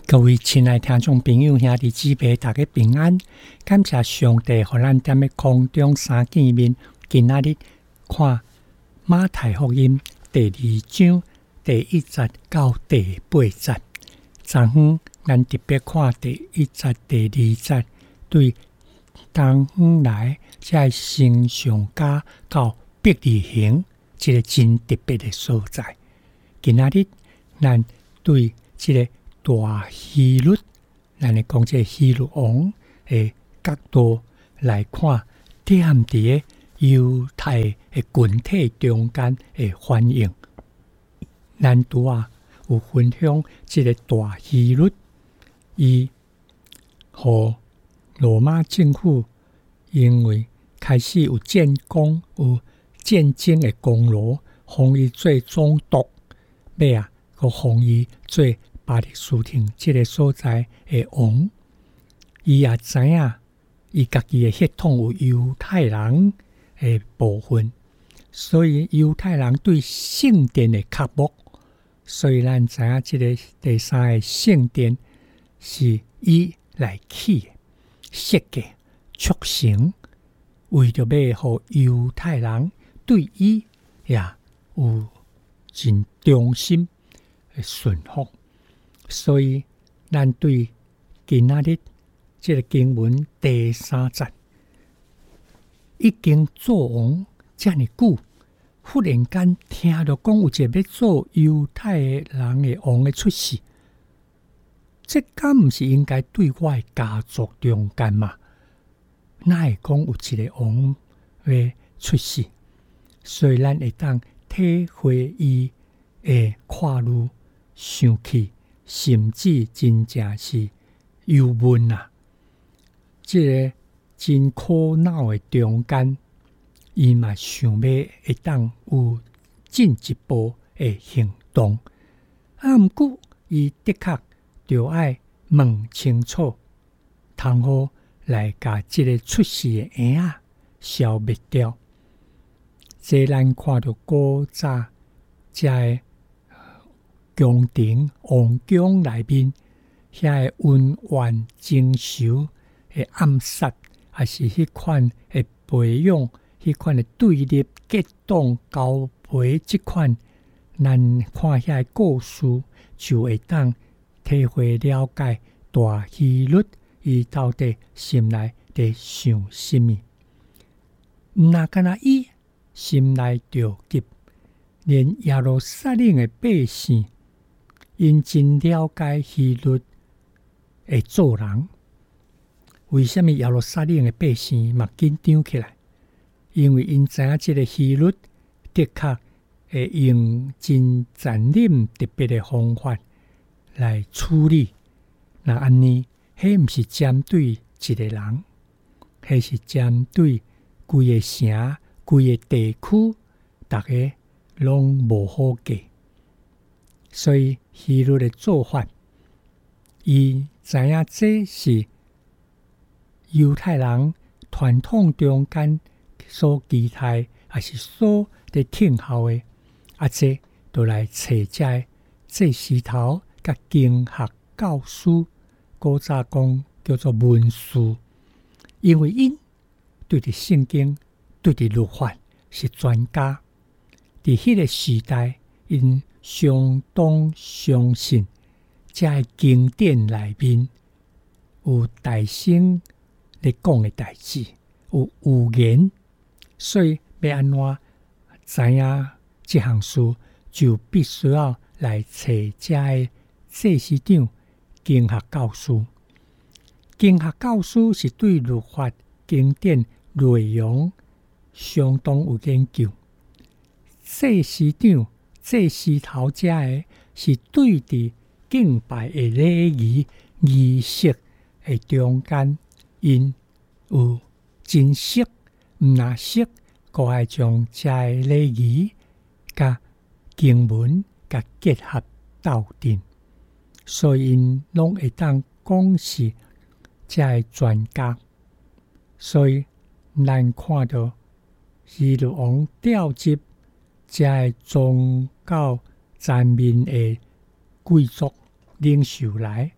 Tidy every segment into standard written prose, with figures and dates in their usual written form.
各位亲爱听众朋友兄弟姊妹，大家平安！感谢上帝，互咱踮咧空中三见面。今仔日看马太福音第2章第1节到第8节。昨昏咱特别看第1节、第2节，对当昏来在星上家到伯利恒，这个真特别的所在。今仔日咱对这个大希律，咱来讲这希律王的角度来看，踮伫犹太的群体中间的反应。咱拄有分享这个大希律，伊和罗马政府因为开始有建功、有战争的功劳，封伊做总督，尾佮封伊做巴勒斯坦这个所在的王。伊也知影伊家己的血统有犹太人的部分，所以犹太人对圣殿的刻薄，所以咱知影这个第3个圣殿是伊来起的设计促成，为着要互犹太人对伊也有真忠心的顺服。所以咱对今仔日这个经文第3节，已经做王这么久，忽然间听到讲有一个要做犹太人的王的出世，这敢不是应该对我的家族中间嘛？哪会讲有一个王要出世？所以咱会当体会伊的看路、想起，甚至真正是忧闷啊！这个真苦恼的中间，伊嘛想要会当有进一步的行动。毋过伊的确就要问清楚，通好来甲这个出世的婴仔消灭掉。这咱看到古早这宫廷王宫内面，遐个恩怨情仇的暗杀，还是迄款的培养，迄款的对立结党交陪，即款咱看遐个故事，就会当体会了解大希律伊到底心内在想什么。毋那干那伊心内着急，连耶路撒冷的百姓，因真了解希律会做人。为什么耶路撒冷的百姓嘛紧张起来？因为因知影这个希律的确会用真残忍特别的方法来处理。那安尼，迄毋是针对一个人，迄是针对规个城、规个地区，大家拢无好过。所以希律的做法，伊知影这是犹太人传统中间所期待，也是所在听候的。这就来找这石头甲经学教师，古早讲叫做文士，因为因对着圣经、对着律法是专家。伫迄个时代，因相当相信这经典内面有大圣咧讲的代志，有预言，所以要安怎知影这项事，就必须要来找这个祭司长、经学教师。经学教师是对律法经典内容相当有研究。祭司长、祭司头这个是对伫敬拜的礼仪、仪式的中间，因有真识，毋那识，佫爱将这个礼仪甲经文甲结合斗阵，所以因拢会当讲是这个专家。所以咱看到希律王调集这个宗教层面的贵族领袖来，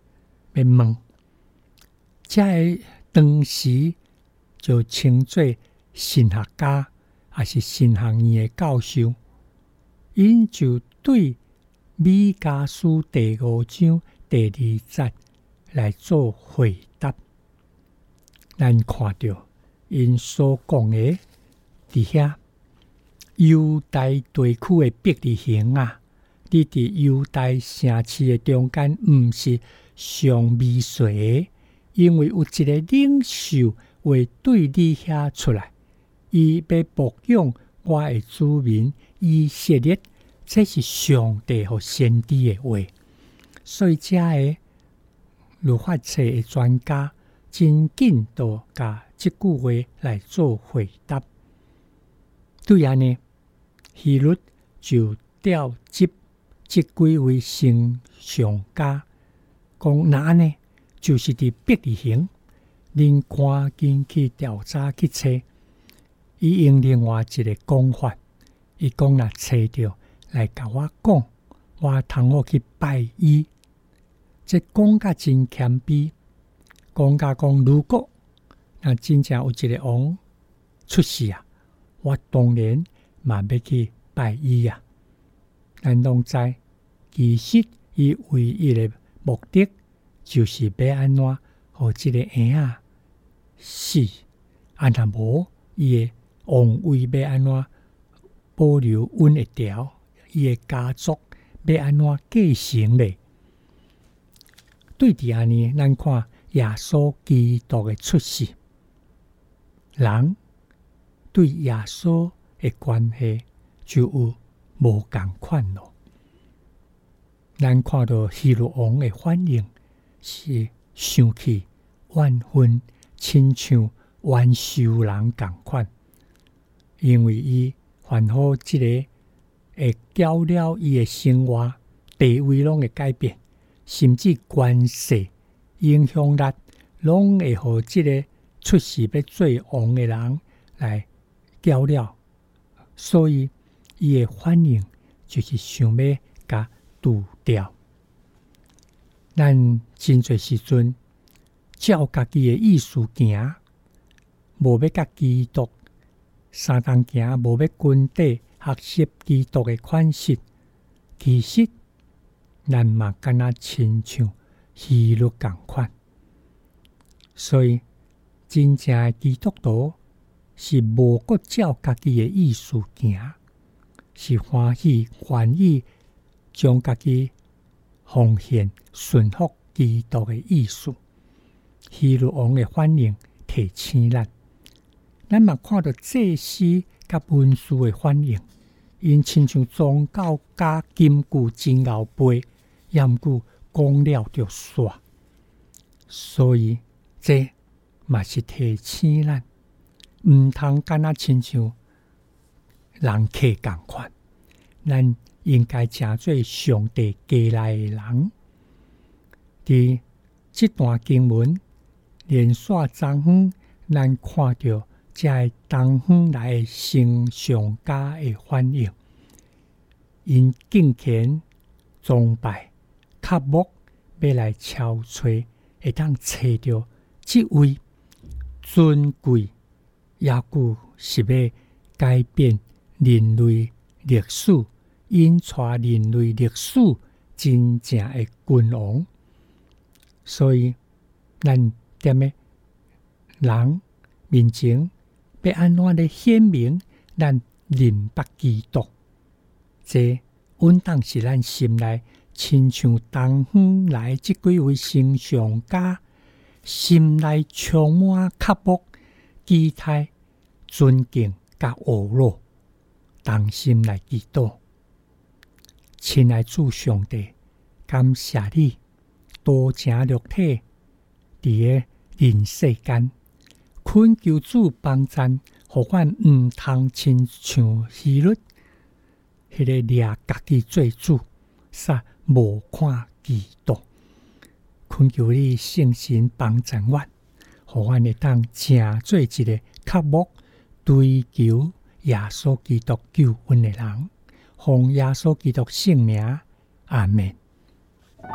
要问，这个当时就称作神学家，也是神学院的教授，因就对米迦书第5章第2节来做回答。咱看到因所讲的伫遐犹大地区的伯利恒啊，你伫犹大城市的中间，毋是上美水的，因为有一个领袖会对你遐出来，伊要牧养我的子民以色列，这是上帝和先知的话。所以这个律法册的专家真紧就甲这句话来做回答。对安尼，希律就调集这几位先上家，讲那安尼就是伫伯利恒，恁赶紧去调查去找。伊用另外一个讲法，伊讲若找着来甲我讲，我通好去拜伊。这讲甲真谦卑，讲甲讲，如果那真正有一个王出世啊，我当然嘛要去拜伊啊。咱拢知，其实伊唯一的目的就是要安怎，互这个婴仔死，啊若无伊的王位要安怎保留稳一条，伊的家族要安怎继承咧？对伫安尼，咱看耶稣基督的出世，人对耶稣的关系就有无共款咯。咱看到希律王的反应是生气、怨愤，亲像冤仇人共款，因为伊犯好这个会搅了伊的生活地位拢会改变，甚至关系影响力拢会互这个出世要做王的人来搅了，所以伊的反应就是想要甲除掉。咱真侪时阵照家己的意思行，无要甲基督相同行，无要跟底学习基督的款式，其实咱嘛敢若亲像希律共款。所以真正的基督徒是无搁照家己的意思行，是欢喜愿意将家己奉献顺服基督的意思。希律王的反应提醒咱嘛看到祭司甲文士的反应，因亲像宗教家金句真后背，言句讲了就煞。所以这嘛是提醒咱，毋通敢若亲像人客共款，咱应该诚做上帝家来的人。伫这段经文连续昨昏，咱看到这个东方来的先上家的反应，因敬虔崇拜，渴慕要来敲吹，会当找到这位尊贵，也故是要改变人类历史，引出人类历史真正的君王。所以咱踮咧人面前要安怎咧显明咱认捌基督，这稳当是咱心内亲像东方来这几位先上家心内充满渴慕、期待、尊敬甲懊恼，同心来祈祷。亲爱主上帝，感谢你多成肉体伫个人世间，恳求主帮助，互阮毋通亲像希律，迄个掠家己做主，煞无看基督。恳求你圣神帮助阮，互阮会当正做一个渴慕追求耶稣基督救恩的人。奉耶稣基督圣名，阿们。